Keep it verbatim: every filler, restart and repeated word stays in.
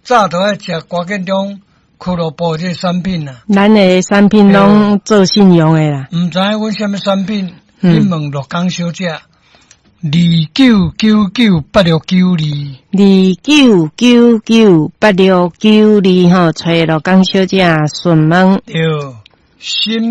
早都爱食瓜建中俱乐部这产品啦。 咱的产品拢做信用的啦。 唔知阮什么产品，你问陆江小姐，二九九九八六九二， 二九九九八六九二吼，找陆江小姐询问。 对，新